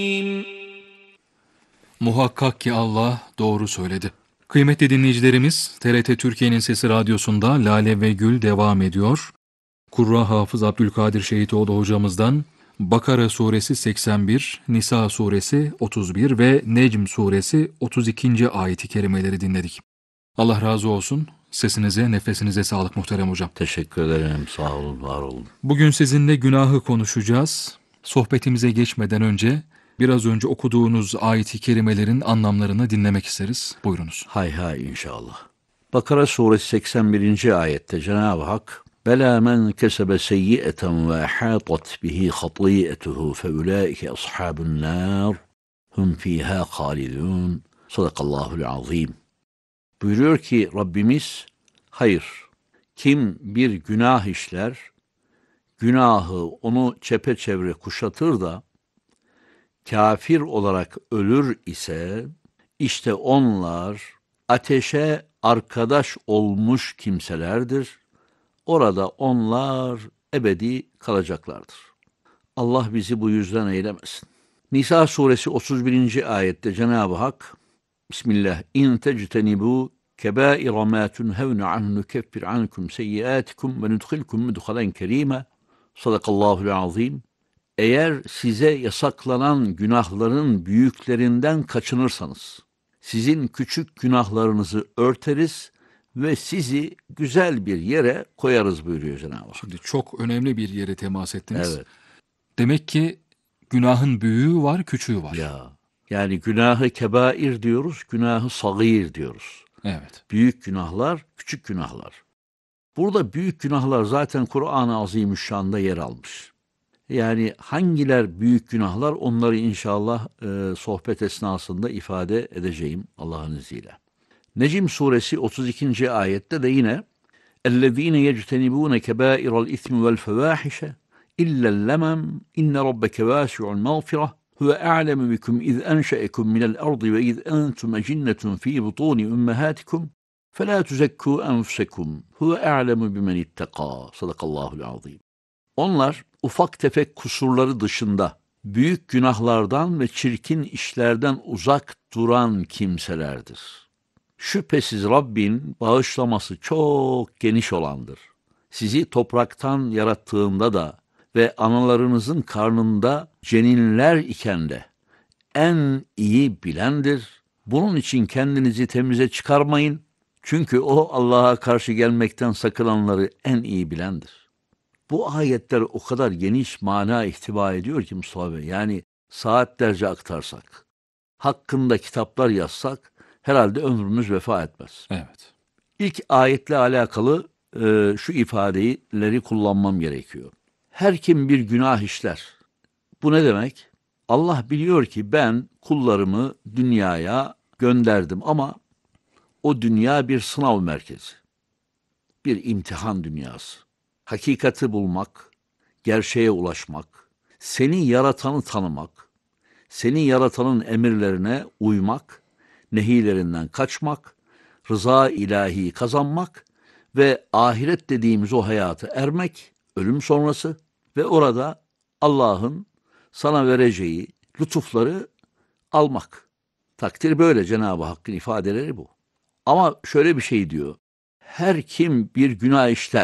Muhakkak ki Allah doğru söyledi. Kıymetli dinleyicilerimiz, TRT Türkiye'nin Sesi Radyosu'nda Lale ve Gül devam ediyor. Kurra Hafız Abdülkadir Şehitoğlu hocamızdan Bakara suresi 81, Nisa suresi 31 ve Necm suresi 32. ayeti kerimeleri dinledik. Allah razı olsun. Sesinize, nefesinize sağlık muhterem hocam. Teşekkür ederim. Sağ olun, var olun. Bugün sizinle günahı konuşacağız. Sohbetimize geçmeden önce biraz önce okuduğunuz ayet-i kerimelerin anlamlarını dinlemek isteriz. Buyurunuz. Hay hay inşallah. Bakara suresi 81. ayette Cenab-ı Hak Bela men kesebe seyyi'eten ve hatat bihi hatiyetuhu fe ulaike ashabun nar hum fiha halidun. Sadakallahul azim. Buyuruyor ki Rabbimiz, hayır, kim bir günah işler, günahı onu çepeçevre kuşatır da kafir olarak ölür ise, işte onlar ateşe arkadaş olmuş kimselerdir. Orada onlar ebedi kalacaklardır. Allah bizi bu yüzden eylemesin. Nisa suresi 31. ayette Cenab-ı Hak Bismillah İn tectenibu kebaira ma tunhevne anhu nukeffir ankum seyyiatikum ve nudkhilkum mudkhalen kerime. Sadakallahul azim. Eğer size yasaklanan günahların büyüklerinden kaçınırsanız, sizin küçük günahlarınızı örteriz ve sizi güzel bir yere koyarız buyuruyor Cenab-ı Hak. Şimdi çok önemli bir yere temas ettiniz. Evet. Demek ki günahın büyüğü var, küçüğü var. Yani günahı kebair diyoruz, günahı sagir diyoruz. Evet. Büyük günahlar, küçük günahlar. Burada büyük günahlar zaten Kur'an-ı Azimüşşan'da yer almış. Yani hangiler büyük günahlar onları inşallah sohbet esnasında ifade edeceğim Allah'ın izniyle. Necm suresi 32. ayette de yine اَلَّذ۪ينَ يَجْتَنِبُونَ كَبَائِرَ الْاِثْمِ وَالْفَوَاحِشَ اِلَّا اللَّمَمْ اِنَّ رَبَّكَ وَاسِعُ الْمَغْفِرَةِ هُوَ أَعْلَمُ بِكُمْ اِذْ أَنْشَأَكُمْ مِنَ الْأَرْضِ وَاِذْ أَنْتُمْ أَجِنَّةٌ ف۪ي بُطُونِ اُمَّهَاتِكُمْ فَلَا تُزَكُّوا أَنْفُسَكُمْ هُوَ أَعْلَمُ بِمَنِ اتَّقَى Sadakallahul azim. Onlar ufak tefek kusurları dışında büyük günahlardan ve çirkin işlerden uzak duran kimselerdir. Şüphesiz Rabbin bağışlaması çok geniş olandır. Sizi topraktan yarattığında da ve analarınızın karnında ceninler iken de en iyi bilendir. Bunun için kendinizi temize çıkarmayın. Çünkü o Allah'a karşı gelmekten sakınanları en iyi bilendir. Bu ayetler o kadar geniş mana ihtiva ediyor ki Mustafa Bey, yani saatlerce aktarsak, hakkında kitaplar yazsak herhalde ömrümüz vefa etmez. Evet. İlk ayetle alakalı şu ifadeleri kullanmam gerekiyor. Her kim bir günah işler. Bu ne demek? Allah biliyor ki ben kullarımı dünyaya gönderdim ama o dünya bir sınav merkezi. Bir imtihan dünyası. Hakikati bulmak, gerçeğe ulaşmak, seni yaratanı tanımak, seni yaratanın emirlerine uymak, nehilerinden kaçmak, rıza ilahiyi kazanmak ve ahiret dediğimiz o hayata ermek, ölüm sonrası ve orada Allah'ın sana vereceği lütufları almak. Takdir böyle, Cenab-ı Hakk'ın ifadeleri bu. Ama şöyle bir şey diyor, her kim bir günah işler,